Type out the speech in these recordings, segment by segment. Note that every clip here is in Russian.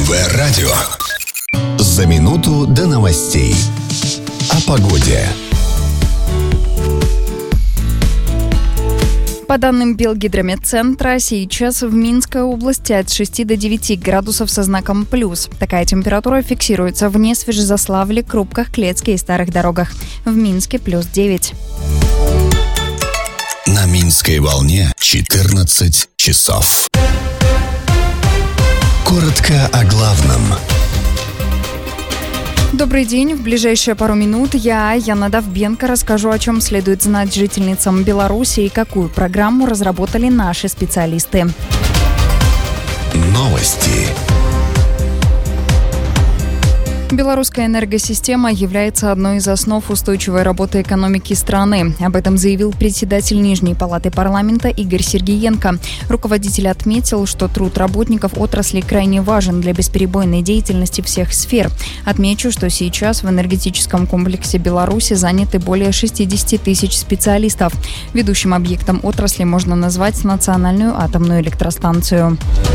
МВ Радио. За минуту до новостей. О погоде. По данным Белгидрометцентра, сейчас в Минской области от 6 до 9 градусов со знаком плюс. Такая температура фиксируется в Несвежезаславле, Крупках, Клецке и Старых Дорогах. В Минске плюс 9. На Минской волне 14 часов. Коротко о главном. Добрый день. В ближайшие пару минут я, Яна Довбенко, расскажу, о чем следует знать жительницам Беларуси и какую программу разработали наши специалисты. Новости. Белорусская энергосистема является одной из основ устойчивой работы экономики страны. Об этом заявил председатель Нижней палаты парламента Игорь Сергеенко. Руководитель отметил, что труд работников отрасли крайне важен для бесперебойной деятельности всех сфер. Отмечу, что сейчас в энергетическом комплексе Беларуси заняты более 60 тысяч специалистов. Ведущим объектом отрасли можно назвать Национальную атомную электростанцию.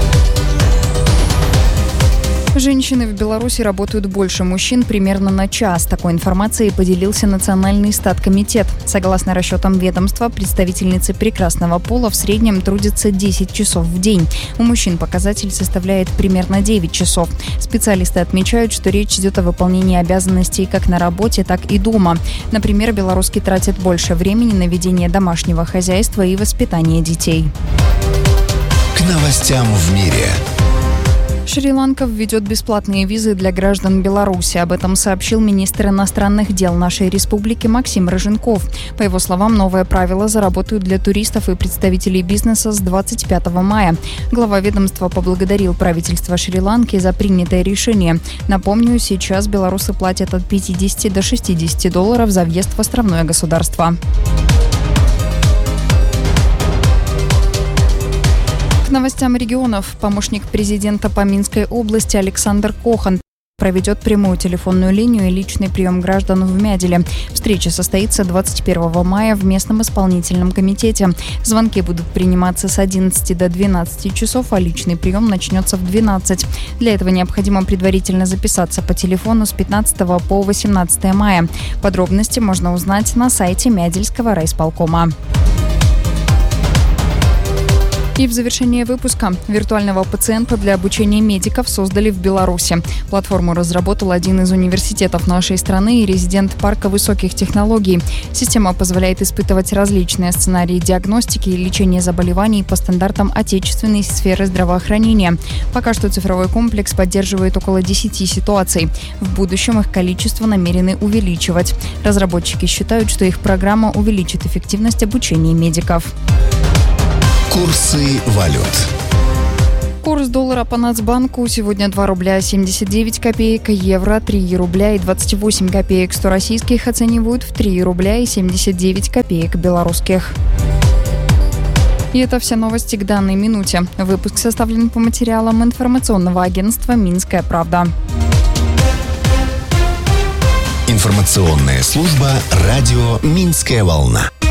Женщины в Беларуси работают больше мужчин примерно на час. Такой информацией поделился Национальный статкомитет. Согласно расчетам ведомства, представительницы прекрасного пола в среднем трудятся 10 часов в день. У мужчин показатель составляет примерно 9 часов. Специалисты отмечают, что речь идет о выполнении обязанностей как на работе, так и дома. Например, белоруски тратят больше времени на ведение домашнего хозяйства и воспитание детей. К новостям в мире. Шри-Ланка введет бесплатные визы для граждан Беларуси. Об этом сообщил министр иностранных дел нашей республики Максим Рыженков. По его словам, новые правила заработают для туристов и представителей бизнеса с 25 мая. Глава ведомства поблагодарил правительство Шри-Ланки за принятое решение. Напомню, сейчас белорусы платят от 50 до 60 долларов за въезд в островное государство. К новостям регионов. Помощник президента по Минской области Александр Кохан проведет прямую телефонную линию и личный прием граждан в Мяделе. Встреча состоится 21 мая в местном исполнительном комитете. Звонки будут приниматься с 11 до 12 часов, а личный прием начнется в 12. Для этого необходимо предварительно записаться по телефону с 15 по 18 мая. Подробности можно узнать на сайте Мядельского райисполкома. И в завершение выпуска. Виртуального пациента для обучения медиков создали в Беларуси. Платформу разработал один из университетов нашей страны и резидент парка высоких технологий. Система позволяет испытывать различные сценарии диагностики и лечения заболеваний по стандартам отечественной сферы здравоохранения. Пока что цифровой комплекс поддерживает около 10 ситуаций. В будущем их количество намерены увеличивать. Разработчики считают, что их программа увеличит эффективность обучения медиков. Курсы валют. Курс доллара по Нацбанку сегодня 2 рубля 79 копеек, евро 3 рубля и 28 копеек, 100 российских оценивают в 3 рубля и 79 копеек белорусских. И это все новости к данной минуте. Выпуск составлен по материалам информационного агентства «Минская правда». Информационная служба радио «Минская волна».